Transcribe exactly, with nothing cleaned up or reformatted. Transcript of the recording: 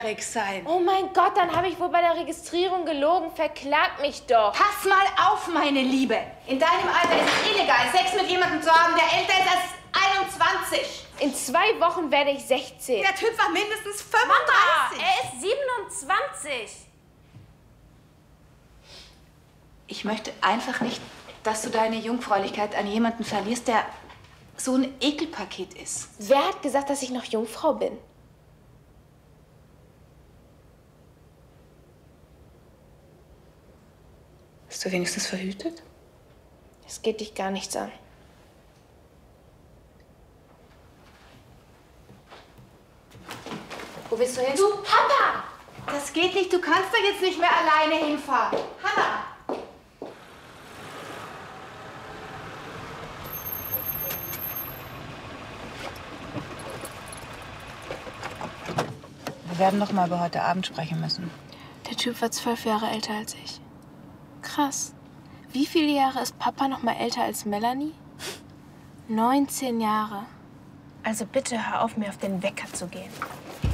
sein. Oh mein Gott, dann habe ich wohl bei der Registrierung gelogen. Verklag mich doch. Pass mal auf, meine Liebe. In deinem Alter ist es illegal, Sex mit jemandem zu haben, der älter ist als einundzwanzig. In zwei Wochen werde ich sechzehn. Der Typ war mindestens Mama, fünfunddreißig. er ist siebenundzwanzig. Ich möchte einfach nicht, dass du deine Jungfräulichkeit an jemanden verlierst, der so ein Ekelpaket ist. Wer hat gesagt, dass ich noch Jungfrau bin? Bist du wenigstens verhütet? Es geht dich gar nichts an. Wo willst du hin? Du, Papa! Das geht nicht, du kannst da jetzt nicht mehr alleine hinfahren. Hanna! Wir werden noch mal über heute Abend sprechen müssen. Der Typ war zwölf Jahre älter als ich. Krass. Wie viele Jahre ist Papa noch mal älter als Melanie? neunzehn Jahre. Also bitte hör auf, mir auf den Wecker zu gehen.